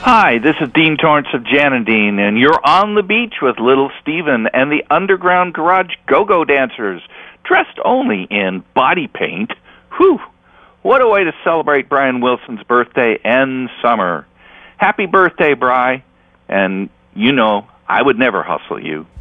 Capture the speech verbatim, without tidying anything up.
Hi, this is Dean Torrance of Jan and Dean, and you're on the beach with Little Steven and the Underground Garage Go-Go Dancers, dressed only in body paint. Whew! What a way to celebrate Brian Wilson's birthday and summer. Happy birthday, Bri. And you know, I would never hustle you.